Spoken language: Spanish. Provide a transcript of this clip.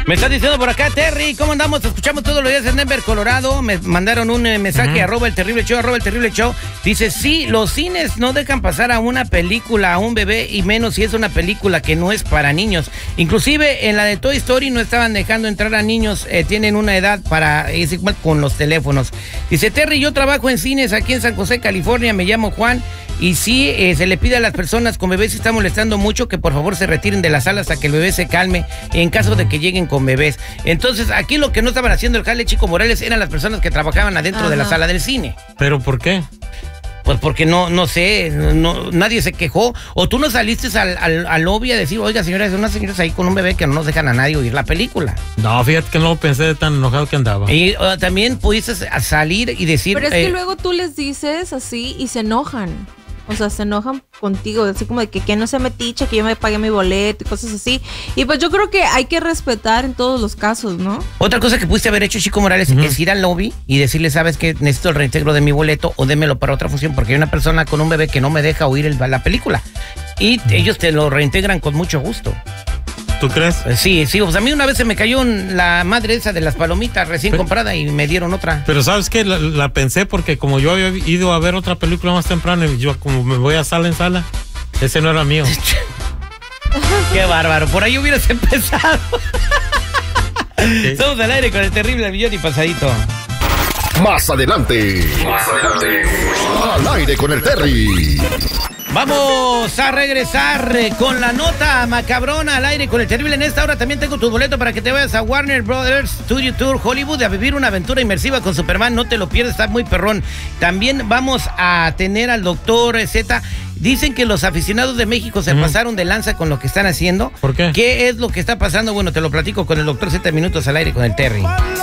Me está diciendo por acá, Terry, ¿cómo andamos? Escuchamos todos los días en Denver, Colorado. Me mandaron un mensaje, @el terrible show. Dice, sí, los cines no dejan pasar a una película a un bebé, y menos si es una película que no es para niños. Inclusive en la de Toy Story no estaban dejando entrar a niños, tienen una edad para, es igual con los teléfonos. Dice, Terry, yo trabajo en cines aquí en San José, California, me llamo Juan. Y sí, se le pide a las personas con bebés si está molestando mucho que por favor se retiren de la sala hasta que el bebé se calme en caso de que lleguen con bebés. Entonces, aquí lo que no estaban haciendo el jale Chico Morales eran las personas que trabajaban adentro de la sala del cine. ¿Pero por qué? Pues porque no sé, nadie se quejó. O tú no saliste al lobby a decir, oiga, señoras, unas señoras ahí con un bebé que no nos dejan a nadie oír la película. No, fíjate que no pensé de tan enojado que andaba. Y también pudiste salir y decir... Pero es que luego tú les dices así y se enojan. O sea, se enojan contigo, así como de que no se metiche, que yo me pagué mi boleto y cosas así. Y pues yo creo que hay que respetar en todos los casos, ¿no? Otra cosa que pudiste haber hecho, Chico Morales, es ir al lobby y decirle, ¿sabes qué? Necesito el reintegro de mi boleto o démelo para otra función, porque hay una persona con un bebé que no me deja oír la película. Y ellos te lo reintegran con mucho gusto. ¿Tú crees? Sí, pues a mí una vez se me cayó la madre esa de las palomitas recién comprada y me dieron otra. Pero ¿sabes qué? La pensé porque como yo había ido a ver otra película más temprano y yo como me voy a sala en sala, ese no era mío. Qué bárbaro, por ahí hubieras empezado. Okay. Somos al aire con el terrible millón y pasadito. Más adelante. Al aire con el Terry. Vamos a regresar con la nota macabrona al aire con el terrible. En esta hora también tengo tu boleto para que te vayas a Warner Brothers Studio Tour Hollywood a vivir una aventura inmersiva con Superman. No te lo pierdas, está muy perrón. También vamos a tener al doctor Z. Dicen que los aficionados de México se pasaron de lanza con lo que están haciendo. ¿Por qué? ¿Qué es lo que está pasando? Bueno, te lo platico con el doctor Z, minutos al aire con el Terry.